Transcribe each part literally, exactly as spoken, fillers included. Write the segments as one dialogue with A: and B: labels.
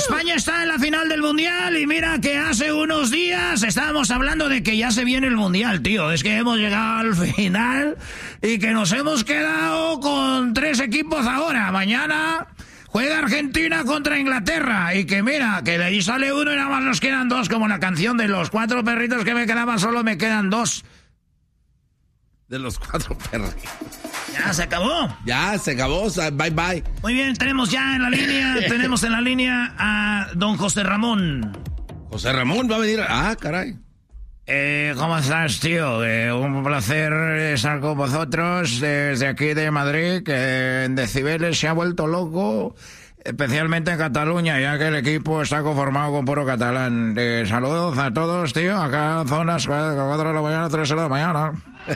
A: España está en la final del Mundial y mira que hace unos días estábamos hablando de que ya se viene el Mundial, tío. Es que hemos llegado al final y que nos hemos quedado con tres equipos ahora. Mañana juega Argentina contra Inglaterra y que mira, que de ahí sale uno y nada más nos quedan dos, como la canción de los cuatro perritos que me quedaban, solo me quedan dos.
B: De los cuatro perritos.
A: Ya se acabó.
B: Ya se acabó. Bye bye.
A: Muy bien, tenemos ya en la línea, tenemos en la línea a don José Ramón.
B: José Ramón va a venir. Ah, caray.
A: Eh, ¿Cómo estás, tío? Eh, un placer estar con vosotros desde aquí de Madrid, que en decibeles se ha vuelto loco, especialmente en Cataluña, ya que el equipo está conformado con puro catalán. Eh, saludos a todos, tío. Acá zonas cuatro de la mañana, tres de la mañana.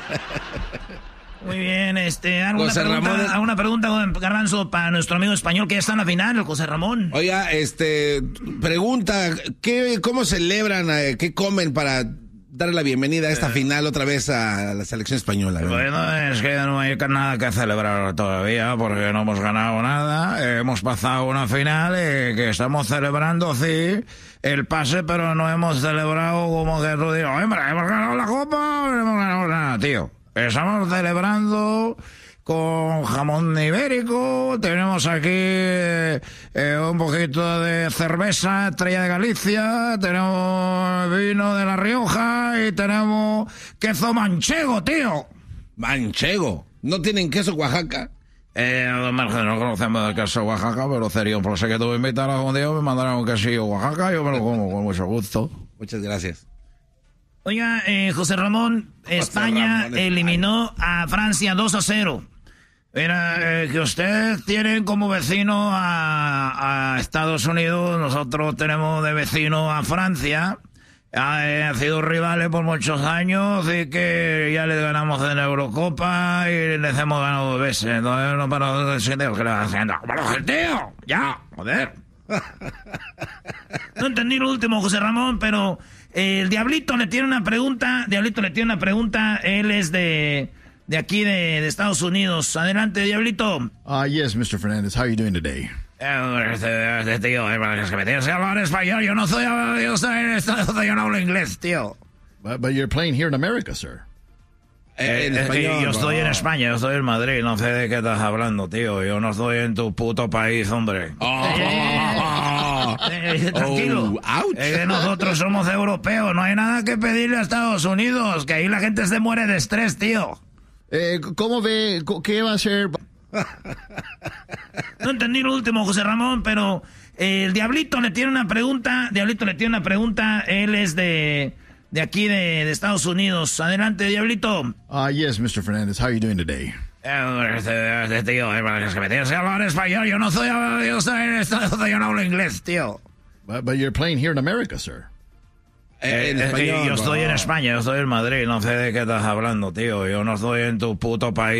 A: Muy bien, este, ¿alguna
B: José
A: pregunta,
B: Ramón es...
A: ¿alguna pregunta, Garbanzo, para nuestro amigo español que ya está en la final, el José Ramón?
B: Oiga, este, pregunta, ¿qué, cómo celebran, eh, qué comen para darle la bienvenida a esta eh, final otra vez a la selección española? ¿Verdad?
A: Bueno, es que no hay nada que celebrar todavía porque no hemos ganado nada. Eh, hemos pasado una final eh, que estamos celebrando, sí, el pase, pero no hemos celebrado como que tú digas, hombre, hemos ganado la copa, no hemos ganado nada, tío. Estamos celebrando con jamón ibérico, tenemos aquí eh, un poquito de cerveza Estrella de Galicia, tenemos vino de La Rioja y tenemos queso manchego, tío.
B: ¿Manchego? ¿No tienen queso Oaxaca?
A: Eh, no conocemos el queso Oaxaca, pero sería un placer que tú me invitaras un día, me mandarás un quesillo Oaxaca, yo me lo como con mucho gusto.
B: Muchas gracias.
A: Oiga, eh, José Ramón, José España Ramón, eliminó a Francia dos a cero. Mira, eh, que usted tiene como vecino a, a Estados Unidos, nosotros tenemos de vecino a Francia. Han sido rivales por muchos años y que ya les ganamos en la Eurocopa y les hemos ganado dos veces. Entonces no para de decir que le van haciendo. ¡Pero tío! ¡Ya! ¡Joder! No entendí lo último, José Ramón, pero eh, el Diablito le tiene una pregunta. Diablito le tiene una pregunta. Él es de, de aquí, de, de Estados Unidos. Adelante, Diablito.
C: Ah, uh, yes, mister Fernandez. How are you doing today?
A: Este, este tío, es que me tienes que hablar español. Yo no soy, yo soy, yo no hablo inglés, tío.
C: But, but you're playing here in America, sir.
A: Eh, en español, yo estoy en España, yo estoy en Madrid, no sé de qué estás hablando, tío. Yo no estoy en tu puto país, hombre.
B: Oh.
A: Eh, eh, tranquilo.
B: Oh,
A: eh, que nosotros somos europeos, no hay nada que pedirle a Estados Unidos, que ahí la gente se muere de estrés, tío.
C: Eh, ¿Cómo ve? ¿Qué va a hacer?
A: No entendí lo último, José Ramón, pero eh, el Diablito le tiene una pregunta. Diablito le tiene una pregunta. Él es de, de aquí, de, de Estados Unidos. Adelante, Diablito.
C: Ah, uh, yes, mister Fernandez. How are you doing today?
A: Este, este tío, es que me tienes que hablar español. Yo no soy, yo soy, yo no hablo inglés, tío.
C: But, but you're playing here in America, sir.
A: Eh, en es español, que yo estoy en España, yo estoy en Madrid, no sé de qué estás hablando, tío. Yo no estoy en tu puto país.